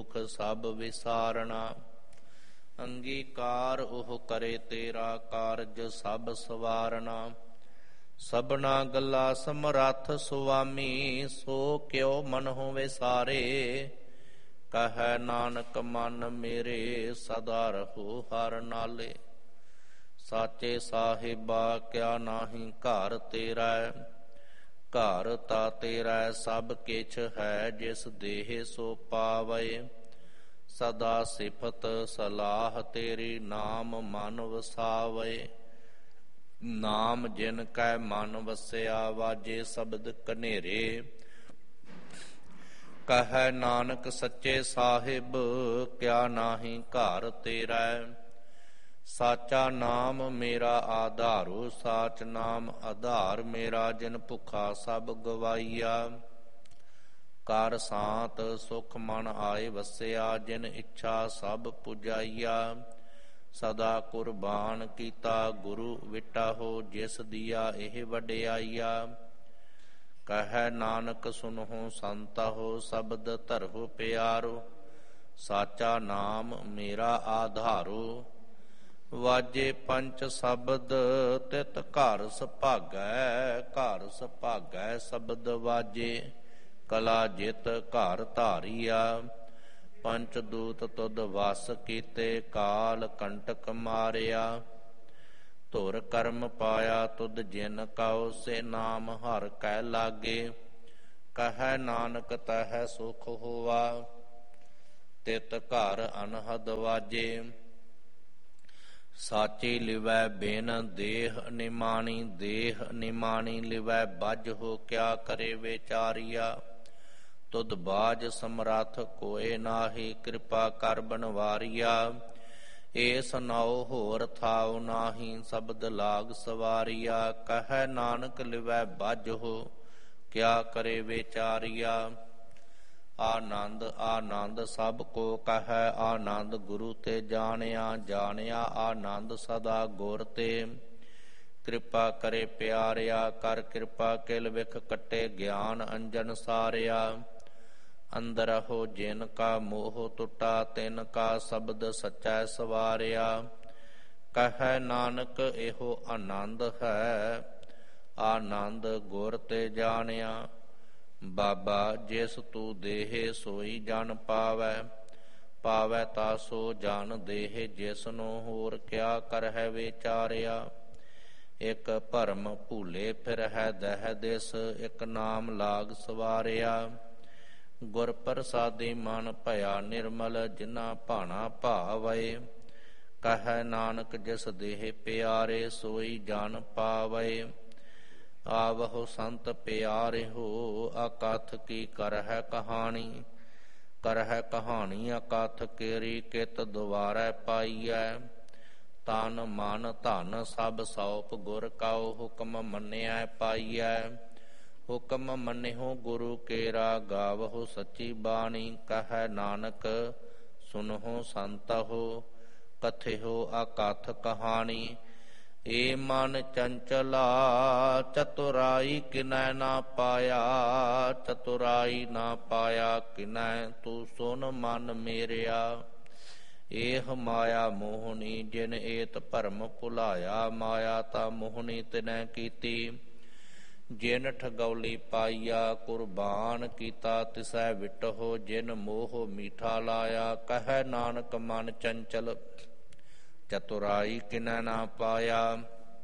ਦੁਖ ਸਭ ਵਿਸਾਰਣਾ। ਅੰਗੀਕਾਰ ਉਹ ਕਰੇ ਤੇਰਾ ਕਾਰਜ ਸਭ ਸਵਾਰਨਾ। ਸਭਨਾ ਗੱਲਾ ਸਮਰੱਥ ਸੁਆਮੀ ਸੋ ਕਿਉ ਮਨਹੁ ਵਿਸਾਰੇ। ਕਹੈ ਨਾਨਕ ਮਨ ਮੇਰੇ ਸਦਾ ਰਹੋ ਹਰ ਨਾਲੇ। ਸਾਚੇ ਸਾਹਿਬਾ ਕਿਆ ਨਾਹੀ ਘਰ ਤੇਰਾ। ਘਰ ਤਾ ਤੇਰਾ ਸਭ ਕਿਛ ਹੈ ਜਿਸ ਦੇਹ ਸੋ ਪਾਵੈ। ਸਦਾ ਸਿਫਤ ਸਲਾਹ ਤੇਰੀ ਨਾਮ ਮਨ ਵਸਾਵੈ। ਨਾਮ ਜਿਨ ਕੈ ਮਨ ਵਸਿਆ ਵਾਜੇ ਸ਼ਬਦ ਕਨੇਰੇ। ਕਹੈ ਨਾਨਕ ਸੱਚੇ ਸਾਹਿਬ ਕਿਆ ਨਾਹੀ ਘਰ ਤੇਰਾ। ਸਾਚਾ ਨਾਮ ਮੇਰਾ ਆਧਾਰੋ ਸਾਚ ਨਾਮ ਆਧਾਰ ਮੇਰਾ। ਜਿਨ ਭੁੱਖਾ ਸਭ ਗਵਾਈਆ ਕਰ ਸਾਤ ਸੁਖ ਮਨ ਆਏ ਵਸਿਆ। ਜਿਨ ਇੱਛਾ ਸਭ ਪੁਜਾਈਆ ਸਦਾ ਕੁਰਬਾਨ ਕੀਤਾ ਗੁਰੂ ਵਿਟਾ ਹੋ। ਜਿਸ ਦੀਆ ਇਹ ਵਡਿਆਈਆ ਕਹੈ ਨਾਨਕ ਸੁਨਹੁ ਸੰਤਾ ਹੋ। ਸ਼ਬਦ ਧਰਹੁ ਪਿਆਰੋ ਸਾਚਾ ਨਾਮ ਮੇਰਾ ਆਧਾਰੋ। ਵਾਜੇ ਪੰਚ ਸ਼ਬਦ ਤਿਤ ਘਰ ਸੁਭਾਗੈ। ਘਰ ਸੁਭਾਗੈ ਸ਼ਬਦ ਵਾਜੇ ਕਲਾ ਜਿਤ ਘਰ ਧਾਰੀਆ। ਪੰਚ ਦੂਤ ਤੁਧ ਵਸ ਕੀਤੇ ਕਾਲ ਕੰਟਕ ਮਾਰਿਆ। ਧੁਰ ਕਰਮ ਪਾਇਆ ਤੁਧ ਜਿਨ ਕਉ ਸੇ ਨਾਮ ਹਰਿ ਕੈ ਲਾਗੇ। ਕਹੈ ਨਾਨਕ ਤਹਿ ਸੁਖ ਹੋਆ ਤਿਤ ਘਰ ਅਨਹਦ ਵਾਜੇ। ਸਾਚੀ ਲਿਵੈ ਬਿਨ ਦੇਹ ਨਿਮਾਣੀ। ਦੇਹ ਨਿਮਾਣੀ ਲਿਵੈ ਬੱਝ ਹੋ ਕਿਆ ਕਰੇ ਵਿਚਾਰੀਆ। ਤੁਧ ਬਾਜ ਸਮਰੱਥ ਕੋਇ ਨਾਹੀ ਕਿਰਪਾ ਕਰ ਬਨਵਾਰੀਆ। ਏਸ ਨਾਉ ਹੋਰ ਥਾਉ ਨਾਹੀ ਸ਼ਬਦ ਲਾਗ ਸਵਾਰੀਆ। ਕਹੈ ਨਾਨਕ ਲਿਵੈ ਬੱਝ ਹੋ ਕਿਆ ਕਰੇ ਵਿਚਾਰੀਆ। ਆਨੰਦ ਆਨੰਦ ਸਭ ਕੋ ਕਹੈ ਆਨੰਦ ਗੁਰੂ ਤੇ ਜਾਣਿਆ। ਜਾਣਿਆ ਆਨੰਦ ਸਦਾ ਗੁਰ ਤੇ ਕਿਰਪਾ ਕਰੇ ਪਿਆਰਿਆ। ਕਰ ਕਿਰਪਾ ਕਿਲ ਵਿਖ ਕੱਟੇ ਗਿਆਨ ਅੰਜਨ ਸਾਰਿਆ। ਅੰਦਰ ਹੋ ਜਿਨ ਕਾ ਮੋਹ ਟੁੱਟਾ ਤਿਨ ਕਾ ਸ਼ਬਦ ਸਚੈ ਸਵਾਰਿਆ। ਕਹੈ ਨਾਨਕ ਇਹੋ ਆਨੰਦ ਹੈ ਆਨੰਦ ਗੁਰ ਤੇ ਜਾਣਿਆ। ਬਾਬਾ ਜਿਸ ਤੂੰ ਦੇਹ ਸੋਈ ਜਨ ਪਾਵੈ। ਪਾਵੈ ਤਾ ਸੋ ਜਨ ਦੇਹ ਜਿਸਨੂੰ ਹੋਰ ਕਿਆ ਕਰਹਿ ਵਿਚਾਰਿਆ। ਇਕ ਭਰਮ ਭੂਲੇ ਫਿਰਹਿ ਦਹਿ ਦਿਸ ਇਕ ਨਾਮ ਲਾਗ ਸਵਾਰਿਆ। ਗੁਰ ਪ੍ਰਸਾਦੀ ਮਨ ਭਇਆ ਨਿਰਮਲ ਜਿਨਾ ਭਾਣਾ ਭਾਵੈ। ਕਹੈ ਨਾਨਕ ਜਿਸ ਦੇਹ ਪਿਆਰੇ ਸੋਈ ਜਨ ਪਾਵੈ। ਆਵਹੁ ਸੰਤ ਪਿਆਰਿਓ ਅਕਥ ਕੀ ਕਰਹਿ ਕਹਾਣੀ। ਕਰਹਿ ਕਹਾਣੀ ਅਕਥ ਕੇਰੀ ਕਿਤ ਦੁਆਰੈ ਪਾਈਐ। ਤਨ ਮਨ ਧਨ ਸਭ ਸੌਪ ਗੁਰ ਕਉ ਹੁਕਮ ਮੰਨਿਆ ਪਾਈਐ। ਹੁਕਮ ਮੰਨਿਓ ਗੁਰੂ ਕੇਰਾ ਗਾਵਹੁ ਸੱਚੀ ਬਾਣੀ। ਕਹੈ ਨਾਨਕ ਸੁਨਹੁ ਸੰਤਹੁ ਕਥਿਓ ਅਕਥ ਕਹਾਣੀ। ਏ ਮਨ ਚੰਚਲਾ ਚਤੁਰਾਈ ਕਿਨੈ ਨਾ ਪਾਇਆ। ਚਤੁਰਾਈ ਨਾ ਪਾਇਆ ਕਿਨੈ ਤੂੰ ਸੁਨ ਮਨ ਮੇਰਿਆ। ਏਹ ਮਾਇਆ ਮੋਹਣੀ ਜਿਨ ਏਤ ਭਰਮ ਭੁਲਾਇਆ। ਮਾਇਆ ਤਾ ਮੋਹਣੀ ਤਿਨੈ ਕੀਤੀ ਜਿਨ ਠਗੌਲੀ ਪਾਈਆ। ਕੁਰਬਾਨ ਕੀਤਾ ਤਿਸੈ ਵਿਟਹੁ ਜਿਨ ਮੋਹ ਮੀਠਾ ਲਾਇਆ। ਕਹੈ ਨਾਨਕ ਮਨ ਚੰਚਲ ਚਤੁਰਾਈ ਕਿਨੈ ਨਾ ਪਾਇਆ।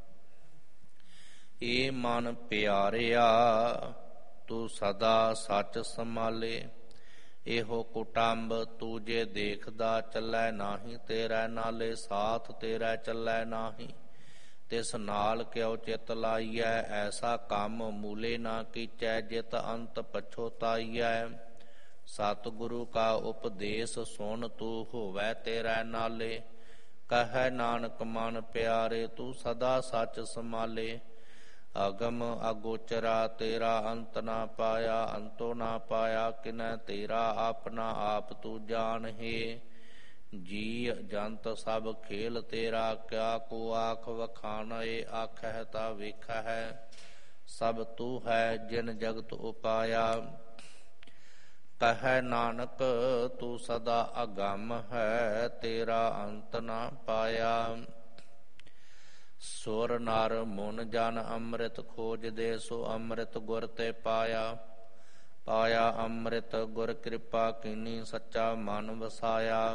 ਏ ਮਨ ਪਿਆਰਿਆ ਤੂੰ ਸਦਾ ਸੱਚ ਸੰਭਾਲੇ। ਇਹੋ ਕੁਟੰਬ ਤੂੰ ਜੇ ਦੇਖਦਾ ਚੱਲੈ ਨਾਹੀ। ਤੇਰਾ ਨਾਲੇ ਸਾਥ ਤੇਰਾ ਚੱਲੈ ਨਾਹੀ। ਤਿਸ ਨਾਲ ਕਿਉ ਚਿਤ ਲਾਈਐ। ਐਸਾ ਕੰਮ ਮੂਲੇ ਨਾ ਕੀਚੈ ਜਿਤ ਅੰਤ ਪਛੋਤਾਈਐ। ਸਤਿਗੁਰੂ ਕਾ ਉਪਦੇਸ਼ ਸੁਣ ਤੂੰ ਹੋਵੈ ਤੇਰਾ ਨਾਲੇ। ਕਹੈ ਨਾਨਕ ਮਨ ਪਿਆਰੇ ਤੂੰ ਸਦਾ ਸੱਚ ਸੰਭਾਲੇ। ਅਗਮ ਅਗੋਚਰਾ ਤੇਰਾ ਅੰਤ ਨਾ ਪਾਇਆ। ਅੰਤੋ ਨਾ ਪਾਇਆ ਕਿਨੈ ਤੇਰਾ ਆਪਣਾ ਆਪ ਤੂੰ ਜਾਣਹਿ। ਜੀ ਜੰਤ ਸਭ ਖੇਲ ਤੇਰਾ ਕਿਆ ਕੋ ਆਖ ਵਖਾਣੈ। ਆਖਹਿ ਤਾ ਵੇਖਹਿ ਸਭ ਤੂੰ ਹੈ ਜਿਨ ਜਗਤ ਉਪਾਇਆ। ਕਹੈ ਨਾਨਕ ਤੂੰ ਸਦਾ ਅਗੰਮ ਹੈ, ਤੇਰਾ ਅੰਤ ਨਾ ਪਾਇਆ। ਸੁਰ ਨਰ ਮੁਨ ਜਨ ਅੰਮ੍ਰਿਤ ਖੋਜਦੇ, ਸੋ ਅੰਮ੍ਰਿਤ ਗੁਰ ਤੇ ਪਾਇਆ। ਪਾਇਆ ਅੰਮ੍ਰਿਤ ਗੁਰ ਕਿਰਪਾ ਕੀਨੀ, ਸੱਚਾ ਮਨ ਵਸਾਇਆ।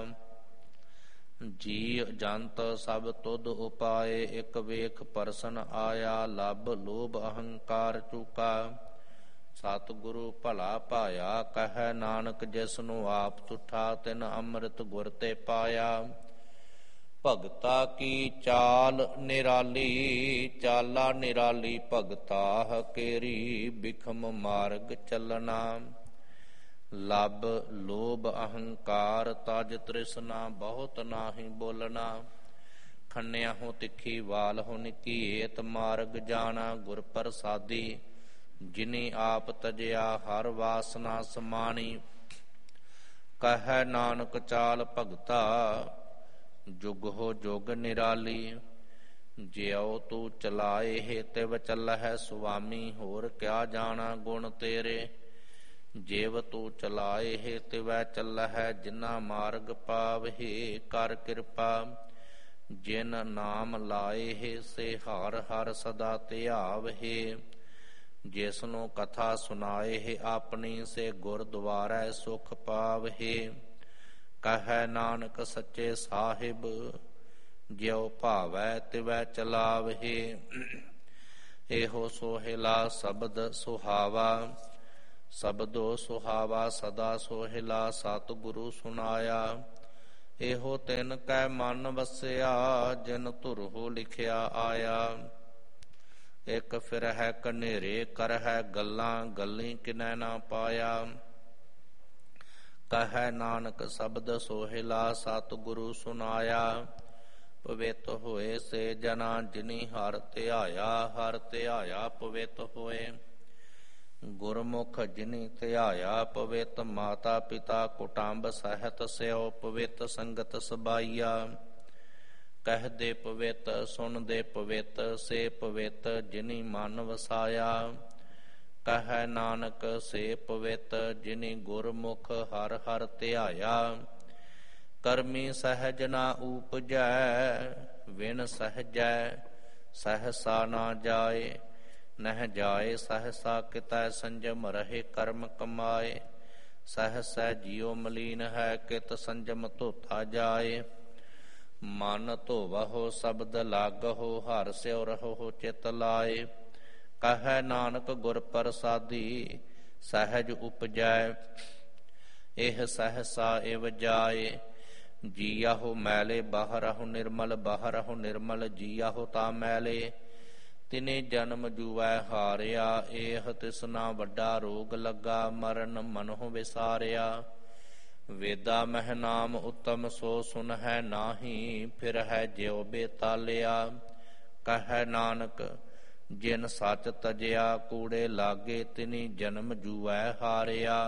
ਜੀ ਜੰਤ ਸਭ ਤੁਧ ਉਪਾਏ, ਇਕ ਵੇਖ ਪਰਸਨ ਆਇਆ। ਲੱਭ ਲੋਭ ਅਹੰਕਾਰ ਚੂਕਾ, ਸਤਿਗੁਰੂ ਭਲਾ ਪਾਇਆ। ਕਹੈ ਨਾਨਕ ਜਿਸਨੂੰ ਆਪ ਤੁਠਾ, ਤਿਨ ਅੰਮ੍ਰਿਤ ਗੁਰ ਤੇ ਪਾਇਆ। ਭਗਤਾ ਕੀ ਚਾਲ ਨਿਰਾਲੀ, ਚਾਲਾ ਨਿਰਾਲੀ ਭਗਤਾ ਕੇਰੀ। ਬਿਖਮ ਮਾਰਗ ਚੱਲਣਾ, ਲੱਭ ਲੋਭ ਅਹੰਕਾਰ ਤਜ ਤ੍ਰਿਸ਼ਨਾ। ਬਹੁਤ ਨਾਹੀ ਬੋਲਣਾ, ਖੰਨਿਆ ਹੋ ਤਿੱਖੀ ਵਾਲ ਹੋ ਨਿਕੀਏਤ। ਮਾਰਗ ਜਾਣਾ ਗੁਰ ਪ੍ਰਸਾਦੀ, ਜਿਨੀ ਆਪ ਤਜਿਆ ਹਰ ਵਾਸਨਾ ਸਮਾਣੀ। ਕਹੈ ਨਾਨਕ ਚਾਲ ਭਗਤਾ, ਜੁਗ ਹੋ ਜੁਗ ਨਿਰਾਲੀ। ਜਿਉ ਤੂੰ ਚਲਾਏ ਤਿਵ ਚੱਲਹਿ ਸੁਆਮੀ, ਹੋਰ ਕਿਆ ਜਾਣਾ ਗੁਣ ਤੇਰੇ। ਜਿਵ ਤੂੰ ਚਲਾਏ ਤਿਵੈ ਚੱਲਹਿ, ਜਿਨਾ ਮਾਰਗ ਪਾਵਹਿ ਕਰ ਕਿਰਪਾ। ਜਿਨ ਨਾਮ ਲਾਏ ਸੇ ਹਰ ਹਰ ਸਦਾ ਧਿਆਵਹਿ। ਜਿਸਨੂੰ ਕਥਾ ਸੁਨਾਏ ਆਪਣੀ, ਸੇ ਗੁਰਦੁਆਰੈ ਸੁਖ ਪਾਵਹਿ। ਕਹੈ ਨਾਨਕ ਸੱਚੇ ਸਾਹਿਬ, ਜਿਉ ਭਾਵੈ ਤਿਵੈ ਚਲਾਵਹਿ। ਇਹੋ ਸੋਹਿਲਾ ਸਬਦ ਸੁਹਾਵਾ, ਸਬਦੋ ਸੁਹਾਵਾ ਸਦਾ ਸੋਹਿਲਾ। ਸਤਿਗੁਰੂ ਸੁਨਾਇਆ, ਇਹੋ ਤਿਨ ਕੈ ਮਨ ਵਸਿਆ। ਜਿਨ ਧੁਰਹੁ ਲਿਖਿਆ ਆਇਆ, ਇਕ ਫਿਰਹਿ ਕਨੇਰੇ ਕਰਹਿ ਗੱਲਾਂ। ਗੱਲੀ ਕਿਨੈ ਨਾ ਪਾਇਆ। ਕਹੈ ਨਾਨਕ ਸ਼ਬਦ ਸੋਹਿਲਾ, ਸਤਿਗੁਰੂ ਸੁਨਾਇਆ। ਪਵਿੱਤ ਹੋਏ ਸੇ ਜਨਾ, ਜਿਨੀ ਹਰ ਧਿਆਇਆ। ਹਰ ਧਿਆਇਆ ਪਵਿੱਤ ਹੋਏ, ਗੁਰਮੁਖ ਜਿਨੀ ਧਿਆਇਆ। ਪਵਿੱਤ ਮਾਤਾ ਪਿਤਾ ਕੁਟੰਬ ਸਹਿਤ ਸਿਓ, ਪਵਿੱਤ ਸੰਗਤ ਸਬਾਈਆ। ਕਹਿਦੇ ਪਵਿੱਤ ਸੁਣਦੇ ਪਵਿੱਤ, ਸੇ ਪਵਿੱਤ ਜਿਨੀ ਮਨ ਵਸਾਇਆ। ਕਹੈ ਨਾਨਕ ਸੇ ਪਵਿੱਤ, ਜਿਨੀ ਗੁਰਮੁਖ ਹਰ ਹਰ ਧਿਆਇਆ। ਕਰਮੀ ਸਹਿਜ ਨਾ ਊਪਜੈ, ਵਿਣ ਸਹਿਜੈ ਸਹਸਾ ਨਾ ਜਾਏ। ਨਹਿ ਜਾਏ ਸਹਸਾ ਕਿਤੈ, ਸੰਜਮ ਰਹੇ ਕਰਮ ਕਮਾਏ। ਸਹਸੈ ਜਿਉ ਮਲੀਨ ਹੈ, ਕਿਤ ਸੰਜਮ ਧੋਤਾ ਜਾਏ। ਮਨ ਧੋਵਹੁ ਸ਼ਬਦ ਲਾਗਹੁ, ਹਰਿ ਸਿਉ ਰਹੋ ਚਿਤ ਲਾਏ। ਕਹੈ ਨਾਨਕ ਗੁਰ ਪ੍ਰਸਾਦੀ, ਸਹਿਜ ਉਪਜੈ ਇਹ ਸਹਸਾ ਇਵ ਜਾਏ। ਜੀਆਹੋ ਮੈਲੇ ਬਾਹਰਹੁ ਨਿਰਮਲ, ਬਾਹਰਹੁ ਨਿਰਮਲ ਜੀਆਹੋ ਤਾ ਮੈਲੇ। ਤਿਨੇ ਜਨਮ ਜੂਐ ਹਾਰਿਆ, ਇਹ ਤਿਸਨਾ ਵੱਡਾ ਰੋਗ ਲੱਗਾ। ਮਰਨ ਮਨਹੁ ਵਿਸਾਰਿਆ, ਵੇਦਾ ਮਹਿ ਨਾਮ ਉਤਮ ਸੋ ਸੁਨਹਿ ਨਾਹੀ। ਫਿਰਹਿ ਜਿਉ ਬੇਤਾਲਿਆ, ਕਹੈ ਨਾਨਕ ਜਿਨ ਸੱਚ ਤਜਿਆ। ਕੂੜੇ ਲਾਗੇ ਤਿਨੀ ਜਨਮ ਜੂਐ ਹਾਰਿਆ।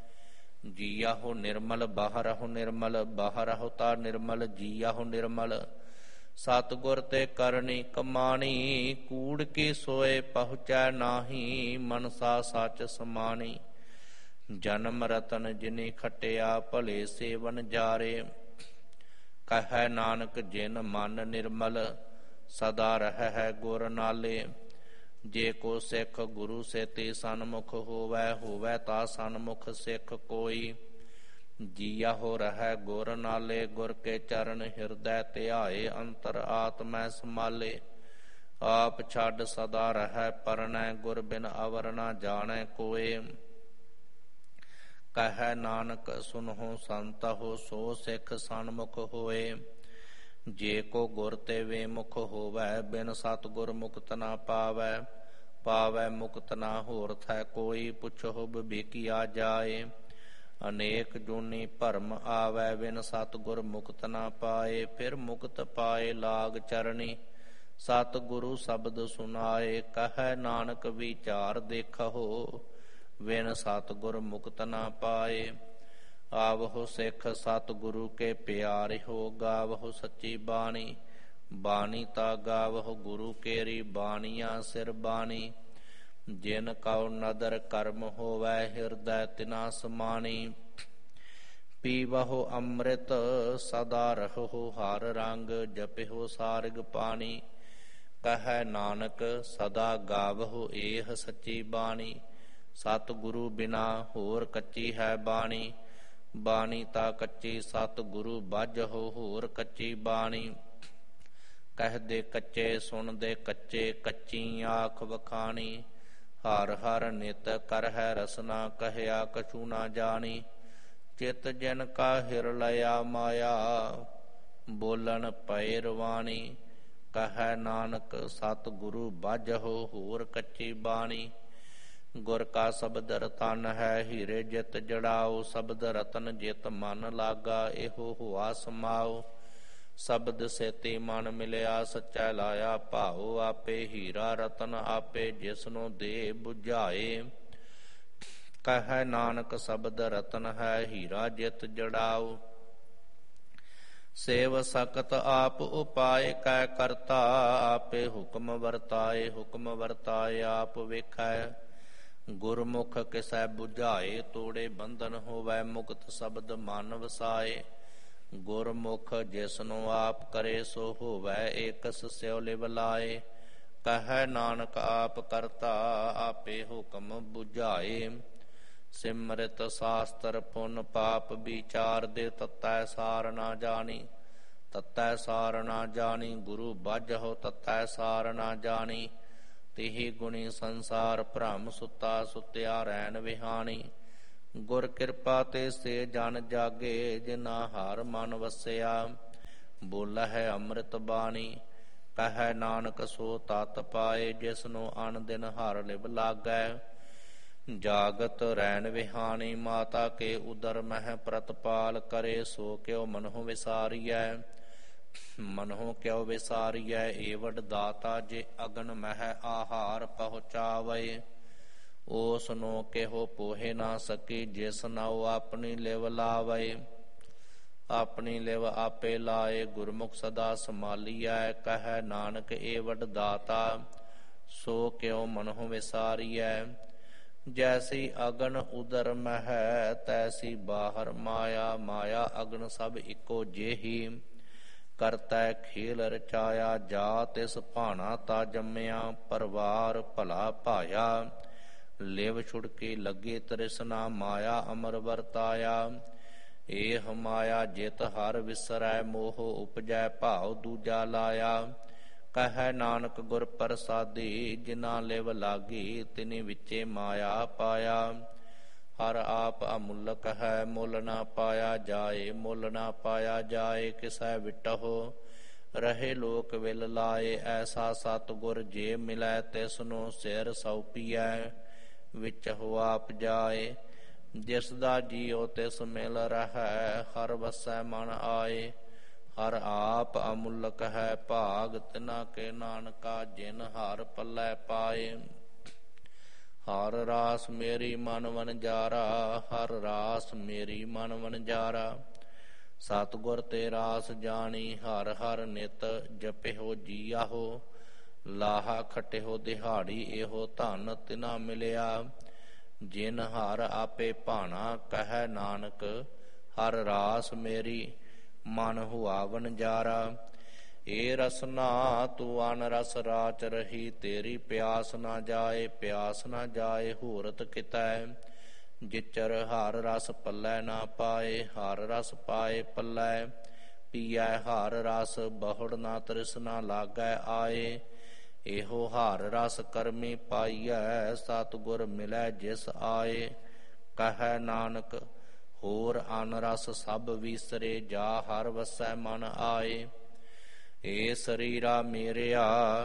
ਜੀਆਹੋ ਨਿਰਮਲ ਬਾਹਰਹੁ ਨਿਰਮਲ, ਬਾਹਰਹੁ ਤਾ ਨਿਰਮਲ ਜੀਆਹੋ ਨਿਰਮਲ। ਸਤਿਗੁਰ ਤੇ ਕਰਨੀ ਕਮਾਣੀ, ਕੂੜ ਕੀ ਸੋਏ ਪਹੁੰਚੈ ਨਾਹੀ। ਮਨਸਾ ਸੱਚ ਸਮਾਣੀ, ਜਨਮ ਰਤਨ ਜਿਨੀ ਖਟਿਆ। ਭਲੇ ਸੇਵਨ ਜਾਰੇ, ਕਹੈ ਨਾਨਕ ਜਿਨ ਮਨ ਨਿਰਮਲ। ਸਦਾ ਰਹਿ ਗੁਰ ਨਾਲੇ, ਜੇ ਕੋ ਸਿੱਖ ਗੁਰੂ ਸੇਤੀ ਸਨਮੁਖ ਹੋਵੈ। ਹੋਵੈ ਤਾ ਸਨਮੁਖ ਸਿੱਖ ਕੋਈ। ਜੀਆਹੋ ਰਹਿ ਗੁਰ ਨਾਲੇ, ਗੁਰ ਕੇ ਚਰਨ ਹਿਰਦੈ ਧਿਆਏ। ਅੰਤਰ ਆਤਮੈ ਸਮਾਲੇ, ਆਪ ਛੱਡ ਸਦਾ ਰਹਿ ਪਰਣੈ। ਗੁਰ ਬਿਨ ਅਵਰ ਨਾ ਜਾਣੈ ਕੋਇ। ਕਹੈ ਨਾਨਕ ਸੁਨਹੁ ਸੰਤਹੁ, ਸੋ ਸਿੱਖ ਸਨਮੁਖ ਹੋਏ। ਜੇ ਕੋ ਗੁਰ ਤੇ ਵੇਮੁਖ ਹੋਵੈ, ਬਿਨ ਸਤਿਗੁਰ ਮੁਕਤ ਨਾ ਪਾਵੈ। ਪਾਵੈ ਮੁਕਤ ਨਾ ਹੋਰ ਥੈ ਕੋਈ, ਪੁੱਛਹੁ ਬਿਬੇਕੀਆ ਜਾਏ। ਅਨੇਕ ਜੂਨੀ ਭਰਮ ਆਵੈ, ਬਿਨ ਸਤਿਗੁਰ ਮੁਕਤ ਨਾ ਪਾਏ। ਫਿਰ ਮੁਕਤ ਪਾਏ ਲਾਗ ਚਰਣੀ, ਸਤਿਗੁਰੂ ਸ਼ਬਦ ਸੁਨਾਏ। ਕਹੈ ਨਾਨਕ ਵਿਚਾਰ ਦੇਖਹੁ, ਬਿਨ ਸਤਿਗੁਰ ਮੁਕਤ ਨਾ ਪਾਏ। ਆਵਹੁ ਸਿੱਖ ਸਤਿਗੁਰੂ ਕੇ ਪਿਆਰਿਓ, ਗਾਵਹੁ ਸੱਚੀ ਬਾਣੀ। ਬਾਣੀ ਤਾ ਗਾਵਹੁ ਗੁਰੂ ਕੇਰੀ, ਬਾਣੀਆਂ ਸਿਰ ਬਾਣੀ। ਜਿਨ ਕਉ ਨਦਰ ਕਰਮ ਹੋਵੈ ਹਿਰਦੈ ਤਿਨਾ ਸਮਾਣੀ। ਪੀਵਹੁ ਅੰਮ੍ਰਿਤ ਸਦਾ ਰਹੋ ਹਰ ਰੰਗ ਜਪਿਹੁ ਸਾਰਗ ਪਾਣੀ। ਕਹੈ ਨਾਨਕ ਸਦਾ ਗਾਵਹੁ ਏਹ ਸੱਚੀ ਬਾਣੀ। ਸਤਿ ਗੁਰੂ ਬਿਨਾ ਹੋਰ ਕੱਚੀ ਹੈ ਬਾਣੀ। ਬਾਣੀ ਤਾ ਕੱਚੀ ਸਤਿ ਗੁਰੂ ਬਾਝਹੁ ਹੋਰ ਕੱਚੀ ਬਾਣੀ। ਕਹਦੇ ਕੱਚੇ ਸੁਣਦੇ ਕੱਚੇ ਕੱਚੀ ਆਖ ਵਖਾਣੀ। ਹਰ ਹਰ ਨਿਤ ਕਰਹਿ ਰਸਨਾ ਕਹਿਆ ਕਛੂ ਨਾ ਜਾਣੀ। ਚਿਤ ਜਿਨ ਕਾ ਹਿਰ ਲਿਆ ਮਾਇਆ ਬੋਲਣ ਪਏ ਰਵਾਣੀ। ਕਹੈ ਨਾਨਕ ਸਤਿ ਗੁਰੂ ਬਾਝਹੁ ਹੋਰ ਕੱਚੀ ਬਾਣੀ। ਗੁਰ ਕਾ ਸ਼ਬਦ ਰਤਨ ਹੈ ਹੀਰੇ ਜਿਤ ਜੜਾਓ। ਸ਼ਬਦ ਰਤਨ ਜਿਤ ਮਨ ਲਾਗਾ ਇਹੋ ਹੁਆ ਸਮਾਓ। ਸ਼ਬਦ ਸੇਤੀ ਮਨ ਮਿਲਿਆ ਸੱਚਾ ਲਾਇਆ ਭਾਉ। ਆਪੇ ਹੀਰਾ ਰਤਨ ਆਪੇ ਜਿਸਨੂੰ ਦੇ ਬੁਝਾਏ। ਕਹੈ ਨਾਨਕ ਸ਼ਬਦ ਰਤਨ ਹੈ ਹੀਰਾ ਜਿਤ ਜੜਾਓ। ਸੇਵ ਸਕਤ ਆਪ ਉਪਾਏ ਕੈ ਕਰਤਾ ਆਪੇ ਹੁਕਮ ਵਰਤਾਏ। ਹੁਕਮ ਵਰਤਾਏ ਆਪ ਵੇਖੈ ਗੁਰਮੁਖ ਕਿਸੈ ਬੁਝਾਏ। ਤੋੜੇ ਬੰਧਨ ਹੋਵੈ ਮੁਕਤ ਸ਼ਬਦ ਮਨ ਵਸਾਏ। ਗੁਰਮੁਖ ਜਿਸਨੂੰ ਆਪ ਕਰੇ ਸੋ ਹੋਵੈ ਏਕਸ ਸਿਉ ਲਿਵ ਲਾਏ। ਕਹੈ ਨਾਨਕ ਆਪ ਕਰਤਾ ਆਪੇ ਹੁਕਮ ਬੁਝਾਏ। ਸਿਮਰਿਤ ਸ਼ਾਸਤਰ ਪੁੰਨ ਪਾਪ ਵਿਚਾਰ ਦੇ ਤਤੈ ਸਾਰ ਨਾ ਜਾਣੀ। ਤਤੈ ਸਾਰ ਨਾ ਜਾਣੀ ਗੁਰੂ ਬਾਝਹੁ ਤਤੈ ਸਾਰ ਨਾ ਜਾਣੀ। ਤਿਹੀ ਗੁਣੀ ਸੰਸਾਰ ਭ੍ਰਮ ਸੁੱਤਾ ਸੁੱਤਿਆ ਰੈਣ ਵਿਹਾਣੀ। ਗੁਰ ਕਿਰਪਾ ਤੇ ਸੇ ਜਨ ਜਾਗੇ ਜਿਨਾ ਹਰ ਮਨ ਵਸਿਆ। ਬੋਲਹਿ ਅੰਮ੍ਰਿਤ ਬਾਣੀ ਕਹੈ ਨਾਨਕ ਸੋ ਤਤ ਪਾਏ। ਜਿਸਨੂੰ ਅਨ ਦਿਨ ਹਰ ਲਿਵ ਲਾਗੈ ਜਾਗਤ ਰੈਣ ਵਿਹਾਣੀ। ਮਾਤਾ ਕੇ ਉਦਰ ਮਹਿ ਪ੍ਰਤਪਾਲ ਕਰੇ ਸੋ ਕਿਉ ਮਨਹੁ ਵਿਸਾਰੀਐ। ਮਨਹੁ ਕਿਉ ਵਿਸਾਰੀਐ ਏਵਡ ਦਾਤਾ ਜੇ ਅਗਨ ਮਹਿ ਆਹਾਰ ਪਹੁੰਚਾਵੇ। ਉਸ ਨੂੰ ਕਿਹੋ ਪੋਹੇ ਨਾ ਸਕੀ ਜਿਸ ਨਾਉ ਆਪਣੀ ਲਿਵ ਲਾਵੇ। ਆਪਣੀ ਲਿਵ ਆਪੇ ਲਾਏ ਗੁਰਮੁਖ ਸਦਾ ਸੰਭਾਲੀਐ। ਕਹੈ ਨਾਨਕ ਏਵਡ ਦਾਤਾ ਸੋ ਕਿਉ ਮਨਹੁ ਵਿਸਾਰੀਐ। ਜੈਸੀ ਅਗਨ ਉਦਰ ਮਹਿ ਤੈਸੀ ਬਾਹਰ ਮਾਇਆ। ਮਾਇਆ ਅਗਨ ਸਭ ਇੱਕੋ ਜਿਹੀ ਕਰਤੈ ਖੇਲ ਰਚਾਇਆ। ਜਾ ਤਿਸ ਭਾਣਾ ਤਾ ਜੰਮਿਆ ਪਰਵਾਰ ਭਲਾ ਭਾਇਆ। ਲਿਵ ਛੁੜਕੀ ਲੱਗੀ ਤ੍ਰਿਸ਼ਨਾ ਮਾਇਆ ਅਮਰ ਵਰਤਾਇਆ। ਏਹ ਮਾਇਆ ਜਿਤ ਹਰ ਵਿਸਰੈ ਮੋਹ ਉਪਜੈ ਭਾਉ ਦੂਜਾ ਲਾਇਆ। ਕਹੈ ਨਾਨਕ ਗੁਰ ਪ੍ਰਸਾਦੀ ਜਿਨਾ ਲਿਵ ਲਾਗੀ ਤਿਨੀ ਵਿੱਚੇ ਮਾਇਆ ਪਾਇਆ। ਹਰ ਆਪ ਅਮੁੱਲਕ ਹੈ ਮੁੱਲ ਨਾ ਪਾਇਆ ਜਾਏ। ਮੁੱਲ ਨਾ ਪਾਇਆ ਜਾਏ ਕਿਸੈ ਵਿਟਹੁ ਰਹੇ ਲੋਕ ਵਿਲ ਲਾਏ। ਐਸਾ ਸਤਿਗੁਰ ਜੇ ਮਿਲੈ ਤਿਸਨੂੰ ਸਿਰ ਸੌਪੀਐ ਵਿੱਚ ਆਪ ਜਾਏ। ਜਿਸ ਦਾ ਜੀਉ ਤਿਸ ਮਿਲ ਰਹੈ ਹਰ ਵਸੈ ਮਨ ਆਏ। ਹਰ ਆਪ ਅਮੁੱਲਕ ਹੈ ਭਾਗ ਤਿਨਾ ਕੇ ਨਾਨਕਾ ਜਿਨ ਹਰ ਪੱਲੇ ਪਾਏ। ਹਰ ਰਾਸ ਮੇਰੀ ਮਨ ਵਣਜਾਰਾ ਹਰ ਰਾਸ ਮੇਰੀ ਮਨ ਵਣਜਾਰਾ। ਸਤਿਗੁਰ ਤੇ ਰਾਸ ਜਾਣੀ ਹਰ ਹਰ ਨਿਤ ਜਪਿਓ ਜੀਆਹੋ। ਲਾਹਾ ਖਟਿਓ ਦਿਹਾੜੀ ਇਹੋ ਧਨ ਤਿਨਾ ਮਿਲਿਆ। ਜਿਨ ਹਰ ਆਪੇ ਭਾਣਾ ਕਹੈ ਨਾਨਕ ਹਰ ਰਾਸ ਮੇਰੀ ਮਨ ਹੁਆ ਵਣਜਾਰਾ। ਏ ਰਸਨਾ ਤੂੰ ਅਨ ਰਸ ਰਾਚ ਰਹੀ ਤੇਰੀ ਪਿਆਸ ਨਾ ਜਾਏ। ਪਿਆਸ ਨਾ ਜਾਏ ਹੂਰਤ ਕਿਤੈ ਜਿਚਰ ਹਰ ਰਸ ਪੱਲੇ ਨਾ ਪਾਏ। ਹਰ ਰਸ ਪਾਏ ਪੱਲੇ ਪੀਐ ਹਰ ਰਸ ਬਹੁੜ ਨਾ ਤ੍ਰਿਸ਼ਨਾ ਲਾਗੈ ਆਏ। ਇਹੋ ਹਰ ਰਸ ਕਰਮੀ ਪਾਈਐ ਸਤਿਗੁਰ ਮਿਲੈ ਜਿਸ ਆਏ। ਕਹੈ ਨਾਨਕ ਹੋਰ ਅਨ ਰਸ ਸਭ ਵਿਸਰੇ ਜਾ ਹਰ ਵਸੈ ਮਨ ਆਏ। ਏ ਸਰੀਰਾ ਮੇਰਿਆ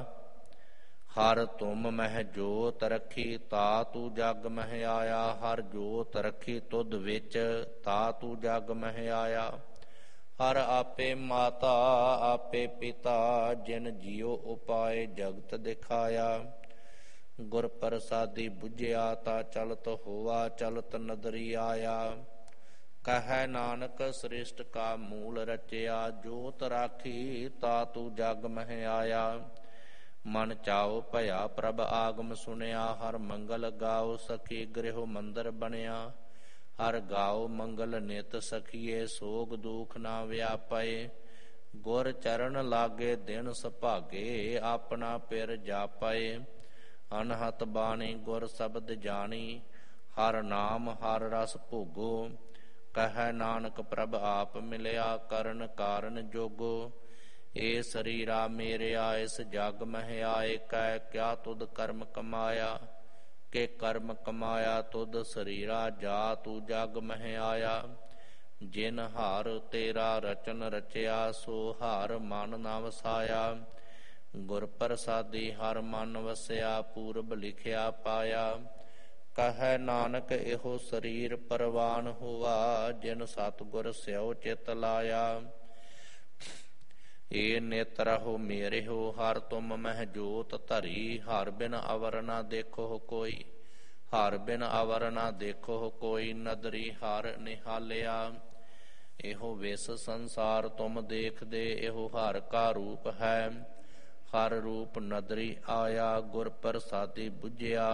ਹਰ ਤੁਮ ਮਹਿ ਜੋਤ ਰੱਖੀ ਤਾ ਤੂੰ ਜਗ ਮਹਿ ਆਇਆ। ਹਰ ਜੋਤ ਰੱਖੀ ਤੁਧ ਵਿੱਚ ਤਾ ਤੂੰ ਜਗ ਮਹਿ ਆਇਆ। ਹਰ ਆਪੇ ਮਾਤਾ ਆਪੇ ਪਿਤਾ ਜਿਨ ਜੀਉ ਉਪਾਏ ਜਗਤ ਦਿਖਾਇਆ। ਗੁਰ ਪ੍ਰਸਾਦੀ ਬੁਝਿਆ ਤਾ ਚਲਤ ਹੋਆ ਚਲਤ ਨਦਰੀ ਆਇਆ। ਕਹੈ ਨਾਨਕ ਸ੍ਰਿਸ਼ਟ ਕਾ ਮੂਲ ਰਚਿਆ ਜੋਤ ਰਾਖੀ ਤਾ ਤੂੰ ਜਗ ਮਹਿ ਆਇਆ। ਮਨ ਚਾਉ ਭਇਆ ਪ੍ਰਭ ਆਗਮ ਸੁਣਿਆ। ਹਰ ਮੰਗਲ ਗਾਓ ਸਖੀ ਗ੍ਰਹਿ ਮੰਦਰ ਬਣਿਆ। ਹਰ ਗਾਓ ਮੰਗਲ ਨਿਤ ਸਖੀਏ ਸੋਗ ਦੁਖ ਨਾ ਵਿਆਪਏ। ਗੁਰ ਚਰਨ ਲਾਗੇ ਦਿਨ ਸੁਭਾਗੇ ਆਪਣਾ ਪਿਰ ਜਾਪਏ। ਅਨਹਤ ਬਾਣੀ ਗੁਰ ਸ਼ਬਦ ਜਾਣੀ ਹਰ ਨਾਮ ਹਰ ਰਸ ਭੋਗੋ। ਕਹੈ ਨਾਨਕ ਪ੍ਰਭ ਆਪ ਮਿਲਿਆ ਕਰਨ ਕਾਰਨ ਜੋਗੋ। ਏ ਸਰੀਰਾ ਮੇਰਿਆ ਇਸ ਜਗ ਮਹਿ ਆਏ ਕੈ ਕਿਆ ਤੁਧ ਕਰਮ ਕਮਾਇਆ। ਕਿ ਕਰਮ ਕਮਾਇਆ ਤੁਧ ਸਰੀਰਾ ਜਾ ਤੂੰ ਜਗ ਮਹਿ ਆਇਆ। ਜਿਨ ਹਰ ਤੇਰਾ ਰਚਨ ਰਚਿਆ ਸੋ ਹਰ ਮਨ ਨਾ ਵਸਾਇਆ। ਗੁਰ ਪ੍ਰਸਾਦੀ ਹਰ ਮਨ ਵਸਿਆ ਪੂਰਬ ਲਿਖਿਆ ਪਾਇਆ। ਕਹੈ ਨਾਨਕ ਇਹੋ ਸਰੀਰ ਪਰਵਾਨ ਹੋਆ ਜਿਨ ਸਤਿਗੁਰ ਸਿਉ ਚਿਤ ਲਾਇਆ। ਏ ਨਿਤ ਰਹੋ ਮੇਰੇ ਹੋ ਹਰ ਤੁਮ ਮਹਿ ਜੋਤ ਧਰੀ। ਹਰ ਬਿਨ ਅਵਰ ਨਾ ਦੇਖੋ ਕੋਈ ਹਰ ਬਿਨ ਅਵਰ ਨਾ ਦੇਖੋ ਕੋਈ। ਨਦਰੀ ਹਰ ਨਿਹਾਲਿਆ ਇਹੋ ਵਿਸ ਸੰਸਾਰ ਤੁਮ ਦੇਖਦੇ ਇਹੋ ਹਰ ਕਾ ਰੂਪ ਹੈ। ਹਰ ਰੂਪ ਨਦਰੀ ਆਇਆ ਗੁਰ ਪ੍ਰਸਾਦੀ ਬੁਝਿਆ।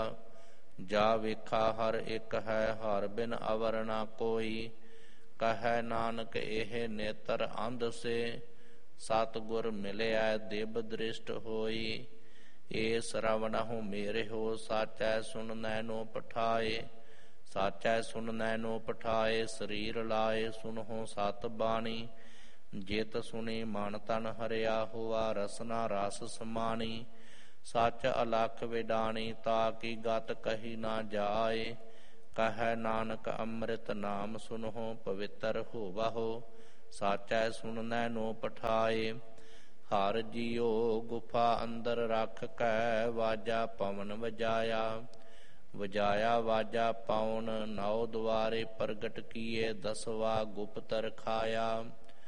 ਜਾ ਵੇਖਾ ਹਰ ਇੱਕ ਹੈ ਹਰ ਬਿਨ ਅਵਰ ਨਾ ਕੋਈ। ਕਹੈ ਨਾਨਕ ਇਹ ਨੇਤਰ ਅੰਧ ਸੇ ਸਤਿਗੁਰ ਮਿਲਿਆ ਦਿਵ ਦ੍ਰਿਸ਼ਟ ਹੋਈ। ਏ ਸਰਵਣਹੁ ਮੇਰੇ ਹੋ ਸਾਚੈ ਸੁਨ ਨੈਨੋ ਪਠਾਏ। ਸਾਚੈ ਸੁਨ ਨੈਨੋ ਪਠਾਏ ਸਰੀਰ ਲਾਏ ਸੁਨਹੁ ਸਤ ਬਾਣੀ। ਜਿਤ ਸੁਣੀ ਮਨ ਤਨ ਹਰਿਆ ਹੋਆ ਰਸਨਾ ਰਸ ਸਮਾਣੀ। ਸੱਚ ਅਲਖ ਵਿਡਾਣੀ ਤਾ ਕੀ ਗਤ ਕਹੀ ਨਾ ਜਾਏ। ਕਹੈ ਨਾਨਕ ਅੰਮ੍ਰਿਤ ਨਾਮ ਸੁਨਹੁ ਪਵਿੱਤਰ ਹੋਵਹੁ। ਸਾਚੈ ਸੁਨ ਨੈਨੋ ਪਠਾਏ। ਹਰ ਜੀਉ ਗੁਫਾ ਅੰਦਰ ਰਖ ਕੈ ਵਾਜਾ ਪਵਨ ਵਜਾਇਆ। ਵਜਾਇਆ ਵਾਜਾ ਪਉਨ ਨੌ ਦੁਆਰੇ ਪ੍ਰਗਟ ਕੀਏ ਦਸਵਾ ਗੁਪਤ ਰਖਾਇਆ।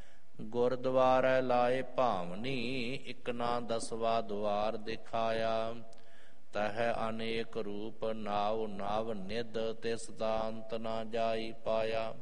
ਗੁਰਦੁਆਰੈ ਲਾਏ ਭਾਵਨੀ ਇਕ ਨਾ ਦਸਵਾ ਦੁਆਰ ਦਿਖਾਇਆ। ਤਹਿ ਅਨੇਕ ਰੂਪ ਨਾਵ ਨਾਵ ਨਿਧ ਤਿਸ ਦਾ ਅੰਤ ਨਾ ਜਾਈ ਪਾਇਆ।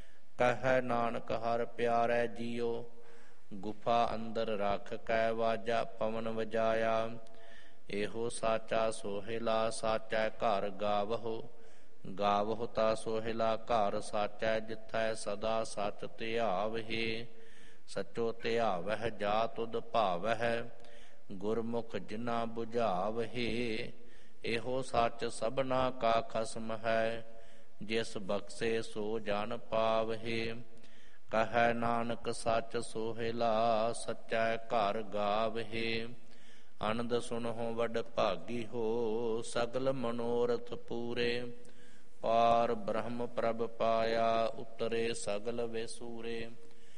ਕਹੈ ਨਾਨਕ ਹਰ ਪਿਆਰੈ ਜੀਉ ਗੁਫਾ ਅੰਦਰ ਰਖ ਕੈ ਵਾਜਾ ਪਵਨ ਵਜਾਇਆ। ਇਹੋ ਸਾਚਾ ਸੋਹਿਲਾ ਸਾਚੈ ਘਰ ਗਾਵਹੁ। ਗਾਵਹੁ ਤਾ ਸੋਹਿਲਾ ਘਰ ਸਾਚੈ ਜਿਥੈ ਸਦਾ ਸਚ ਧਿਆਵਹਿ। ਸਚੋ ਧਿਆਵਹਿ ਜਾ ਤੁਧ ਭਾਵਹਿ ਗੁਰਮੁਖ ਜਿਨਾ ਬੁਝਾਵਹਿ। ਇਹੋ ਸੱਚ ਸਭਨਾ ਕਾ ਖਸਮ ਹੈ ਜਿਸ ਬਖਸ਼ੇ ਸੋ ਜਨ ਪਾਵਹਿ। ਕਹੈ ਨਾਨਕ ਸੱਚ ਸੋਹਿਲਾ ਸਚੈ ਘਰ ਗਾਵਹਿ। ਅਨੰਦ ਸੁਨਹੁ ਵਡ ਭਾਗੀ ਹੋ ਸਗਲ ਮਨੋਰਥ ਪੂਰੇ। ਪਾਰ ਬ੍ਰਹਮ ਪ੍ਰਭ ਪਾਇਆ ਉਤਰੇ ਸਗਲ ਵਿਸੂਰੇ।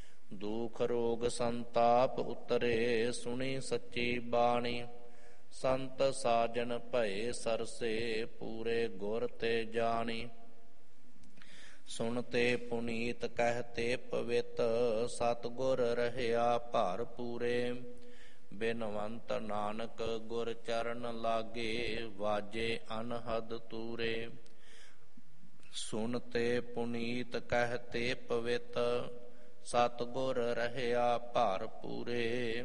ਦੁਖ ਰੋਗ ਸੰਤਾਪ ਉਤਰੇ ਸੁਣੀ ਸੱਚੀ ਬਾਣੀ। ਸੰਤ ਸਾਜਨ ਭਏ ਸਰਸੇ ਪੂਰੇ ਗੁਰ ਤੇ ਜਾਣੀ। ਸੁਣਤੇ ਪੁਨੀਤ ਕਹਿਤੇ ਪਵਿੱਤ ਸਤਿਗੁਰ ਰਹਿਆ ਭਰ ਪੂਰੇ। ਬਿਨਵੰਤ ਨਾਨਕ ਗੁਰ ਚਰਨ ਲਾਗੇ ਵਾਜੇ ਅਨਹਦ ਤੂਰੇ। ਸੁਣਤੇ ਪੁਨੀਤ ਕਹਿਤੇ ਪਵਿੱਤ ਸਤਿਗੁਰ ਰਹਿਆ ਭਰ ਪੂਰੇ।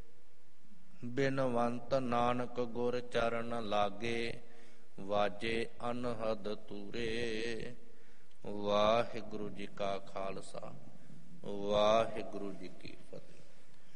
ਬਿਨਵੰਤ ਨਾਨਕ ਗੁਰ ਚਰਨ ਲਾਗੇ ਵਾਜੇ ਅਨਹਦ ਤੂਰੇ। ਵਾਹਿਗੁਰੂ ਜੀ ਕਾ ਖਾਲਸਾ ਵਾਹਿਗੁਰੂ ਜੀ ਕੀ